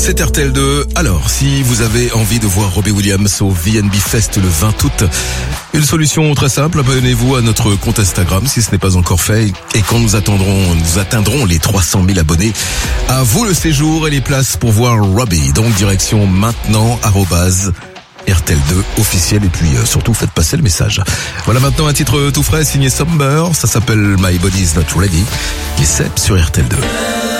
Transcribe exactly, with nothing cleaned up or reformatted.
c'est R T L deux. Alors, si vous avez envie de voir Robbie Williams au V N B Fest le vingt août, une solution très simple, abonnez-vous à notre compte Instagram si ce n'est pas encore fait. Et quand nous attendrons, nous atteindrons les trois cent mille abonnés, à vous le séjour et les places pour voir Robbie. Donc, direction maintenant, arrobase, R T L deux officiel, et puis euh, surtout faites passer le message. Voilà maintenant un titre tout frais signé Somber, ça s'appelle My Body's Not Ready, qui est sur R T L deux.